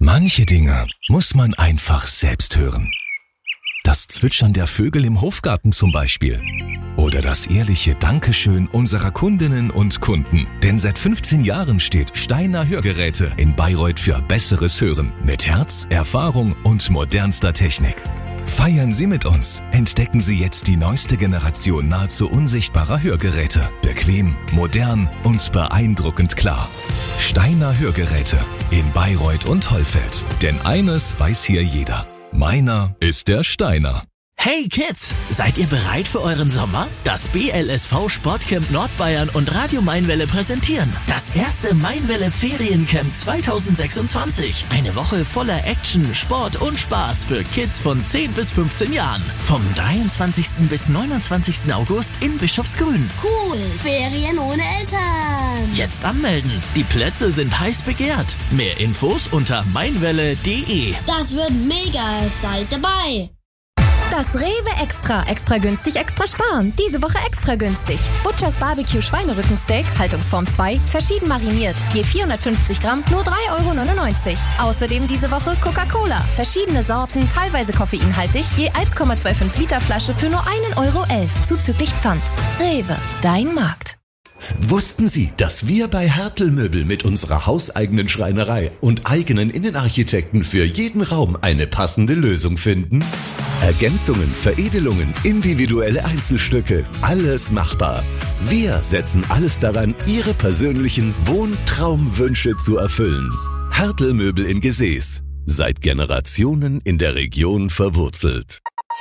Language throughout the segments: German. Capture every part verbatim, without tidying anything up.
Manche Dinge muss man einfach selbst hören. Das Zwitschern der Vögel im Hofgarten zum Beispiel. Oder das ehrliche Dankeschön unserer Kundinnen und Kunden. Denn seit fünfzehn Jahren steht Steiner Hörgeräte in Bayreuth für besseres Hören. Mit Herz, Erfahrung und modernster Technik. Feiern Sie mit uns. Entdecken Sie jetzt die neueste Generation nahezu unsichtbarer Hörgeräte. Bequem, modern und beeindruckend klar. Steiner Hörgeräte in Bayreuth und Hollfeld. Denn eines weiß hier jeder. Meiner ist der Steiner. Hey Kids, seid ihr bereit für euren Sommer? Das B L S V Sportcamp Nordbayern und Radio Mainwelle präsentieren das erste Mainwelle Feriencamp zweitausendsechsundzwanzig. Eine Woche voller Action, Sport und Spaß für Kids von zehn bis fünfzehn Jahren. Vom dreiundzwanzigsten bis neunundzwanzigsten August in Bischofsgrün. Cool, Ferien ohne Eltern. Jetzt anmelden, die Plätze sind heiß begehrt. Mehr Infos unter mainwelle punkt de. Das wird mega, seid dabei. Das Rewe Extra. Extra günstig, extra sparen. Diese Woche extra günstig. Butchers Barbecue Schweinerückensteak, Haltungsform zwei, verschieden mariniert. Je vierhundertfünfzig Gramm, nur drei Euro neunundneunzig. Außerdem diese Woche Coca-Cola. Verschiedene Sorten, teilweise koffeinhaltig, je eins Komma fünfundzwanzig Liter Flasche für nur ein Euro elf. Zuzüglich Pfand. Rewe, dein Markt. Wussten Sie, dass wir bei Hertel Möbel mit unserer hauseigenen Schreinerei und eigenen Innenarchitekten für jeden Raum eine passende Lösung finden? Ergänzungen, Veredelungen, individuelle Einzelstücke, alles machbar. Wir setzen alles daran, Ihre persönlichen Wohntraumwünsche zu erfüllen. Hertel Möbel in Gesäß. Seit Generationen in der Region verwurzelt.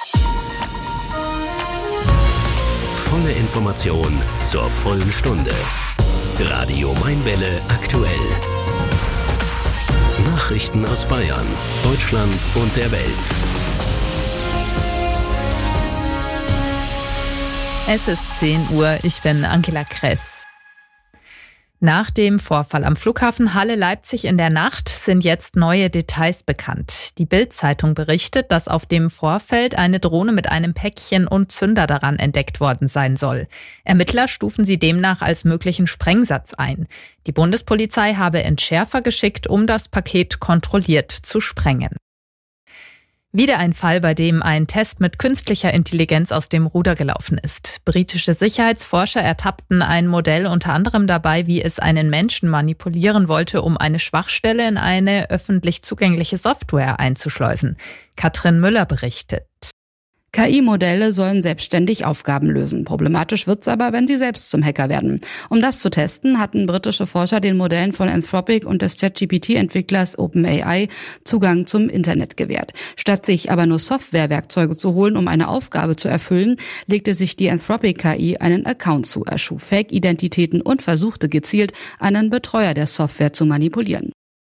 Volle Information zur vollen Stunde. Radio Mainwelle aktuell. Nachrichten aus Bayern, Deutschland und der Welt. Es ist zehn Uhr, ich bin Angela Kress. Nach dem Vorfall am Flughafen Halle-Leipzig in der Nacht sind jetzt neue Details bekannt. Die Bild-Zeitung berichtet, dass auf dem Vorfeld eine Drohne mit einem Päckchen und Zünder daran entdeckt worden sein soll. Ermittler stufen sie demnach als möglichen Sprengsatz ein. Die Bundespolizei habe Entschärfer geschickt, um das Paket kontrolliert zu sprengen. Wieder ein Fall, bei dem ein Test mit künstlicher Intelligenz aus dem Ruder gelaufen ist. Britische Sicherheitsforscher ertappten ein Modell unter anderem dabei, wie es einen Menschen manipulieren wollte, um eine Schwachstelle in eine öffentlich zugängliche Software einzuschleusen. Katrin Müller berichtet. K I-Modelle sollen selbstständig Aufgaben lösen. Problematisch wird's aber, wenn sie selbst zum Hacker werden. Um das zu testen, hatten britische Forscher den Modellen von Anthropic und des ChatGPT-Entwicklers OpenAI Zugang zum Internet gewährt. Statt sich aber nur Softwarewerkzeuge zu holen, um eine Aufgabe zu erfüllen, legte sich die Anthropic-K I einen Account zu, erschuf Fake-Identitäten und versuchte gezielt, einen Betreuer der Software zu manipulieren.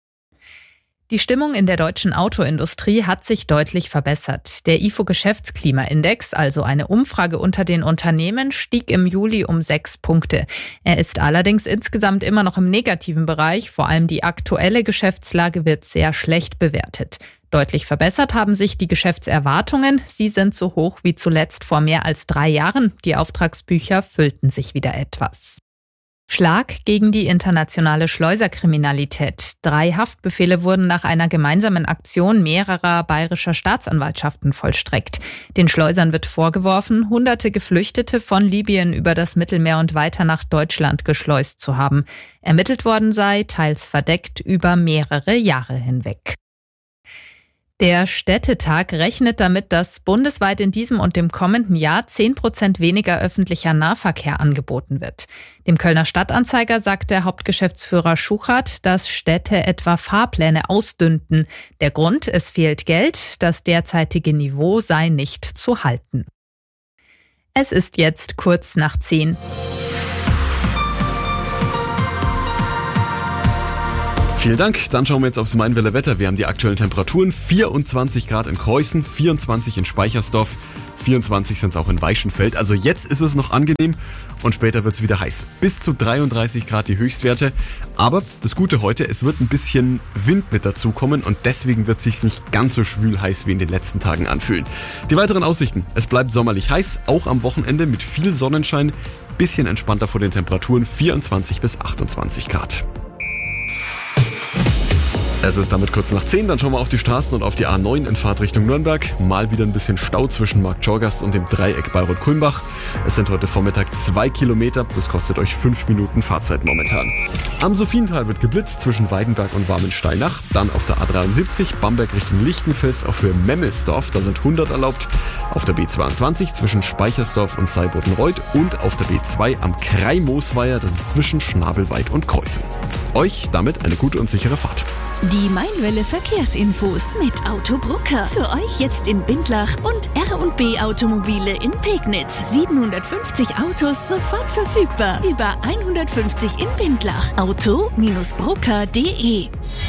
Die Stimmung in der deutschen Autoindustrie hat sich deutlich verbessert. Der I F O-Geschäftsklimaindex, also eine Umfrage unter den Unternehmen, stieg im Juli um sechs Punkte. Er ist allerdings insgesamt immer noch im negativen Bereich. Vor allem die aktuelle Geschäftslage wird sehr schlecht bewertet. Deutlich verbessert haben sich die Geschäftserwartungen. Sie sind so hoch wie zuletzt vor mehr als drei Jahren. Die Auftragsbücher füllten sich wieder etwas. Schlag gegen die internationale Schleuserkriminalität. Drei Haftbefehle wurden nach einer gemeinsamen Aktion mehrerer bayerischer Staatsanwaltschaften vollstreckt. Den Schleusern wird vorgeworfen, hunderte Geflüchtete von Libyen über das Mittelmeer und weiter nach Deutschland geschleust zu haben. Ermittelt worden sei, teils verdeckt, über mehrere Jahre hinweg. Der Städtetag rechnet damit, dass bundesweit in diesem und dem kommenden Jahr zehn Prozent weniger öffentlicher Nahverkehr angeboten wird. Dem Kölner Stadtanzeiger sagt der Hauptgeschäftsführer Schuchart, dass Städte etwa Fahrpläne ausdünnten. Der Grund, es fehlt Geld, das derzeitige Niveau sei nicht zu halten. Es ist jetzt kurz nach zehn. Vielen Dank. Dann schauen wir jetzt aufs Mainwelle Wetter. Wir haben die aktuellen Temperaturen. vierundzwanzig Grad in Kreuzen, vierundzwanzig in Speichersdorf, vierundzwanzig sind es auch in Weichenfeld. Also jetzt ist es noch angenehm und später wird es wieder heiß. Bis zu dreiunddreißig Grad die Höchstwerte. Aber das Gute heute, es wird ein bisschen Wind mit dazukommen und deswegen wird es sich nicht ganz so schwül heiß wie in den letzten Tagen anfühlen. Die weiteren Aussichten. Es bleibt sommerlich heiß, auch am Wochenende mit viel Sonnenschein. Bisschen entspannter vor den Temperaturen, vierundzwanzig bis achtundzwanzig Grad. Es ist damit kurz nach zehn, dann schauen wir auf die Straßen und auf die A neun in Fahrtrichtung Nürnberg. Mal wieder ein bisschen Stau zwischen Marktschorgast und dem Dreieck Bayreuth-Kulmbach. Es sind heute Vormittag zwei Kilometer, das kostet euch fünf Minuten Fahrzeit momentan. Am Sophiental wird geblitzt zwischen Weidenberg und Warmensteinach. Dann auf der A dreiundsiebzig Bamberg Richtung Lichtenfels auf Höhe Memmelsdorf, da sind hundert erlaubt. Auf der B zweiundzwanzig zwischen Speichersdorf und Seibotenreuth und auf der B zwei am Krei-Moosweiher, das ist zwischen Schnabelweit und Kreuzen. Euch damit eine gute und sichere Fahrt. Die Mainwelle Verkehrsinfos mit Autobrucker. Für euch jetzt in Bindlach und R und B Automobile in Pegnitz. siebenhundertfünfzig Autos sofort verfügbar. Über hundertfünfzig in Bindlach. Auto Brucker punkt de.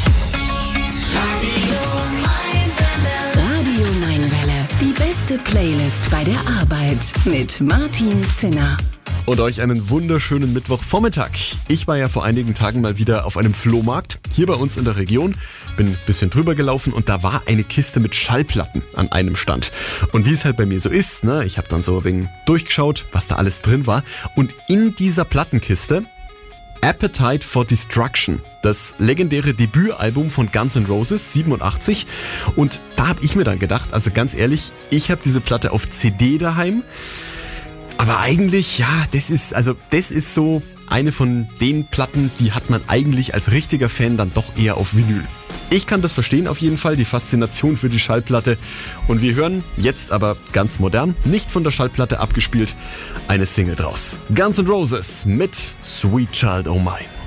Radio Mainwelle. Die beste Playlist bei der Arbeit mit Martin Zinner. Und euch einen wunderschönen Mittwochvormittag. Ich war ja vor einigen Tagen mal wieder auf einem Flohmarkt, hier bei uns in der Region. Bin ein bisschen drüber gelaufen und da war eine Kiste mit Schallplatten an einem Stand. Und wie es halt bei mir so ist, ne, ich habe dann so ein wenig durchgeschaut, was da alles drin war. Und in dieser Plattenkiste Appetite for Destruction, das legendäre Debütalbum von Guns N' Roses, siebenundachtzig. Und da habe ich mir dann gedacht, also ganz ehrlich, ich habe diese Platte auf C D daheim. Aber eigentlich, ja, das ist, also, das ist so eine von den Platten, die hat man eigentlich als richtiger Fan dann doch eher auf Vinyl. Ich kann das verstehen auf jeden Fall, die Faszination für die Schallplatte. Und wir hören jetzt aber ganz modern, nicht von der Schallplatte abgespielt, eine Single draus. Guns N' Roses mit Sweet Child O' Mine.